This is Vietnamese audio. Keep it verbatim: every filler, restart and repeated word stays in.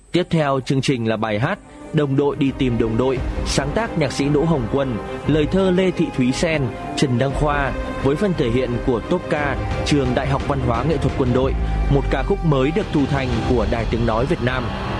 Tiếp theo chương trình là bài hát Đồng đội đi tìm đồng đội, sáng tác nhạc sĩ Đỗ Hồng Quân, lời thơ Lê Thị Thúy Sen, Trần Đăng Khoa, với phần thể hiện của Top Ca, Trường Đại học Văn hóa Nghệ thuật Quân đội, một ca khúc mới được thu thành của Đài Tiếng nói Việt Nam.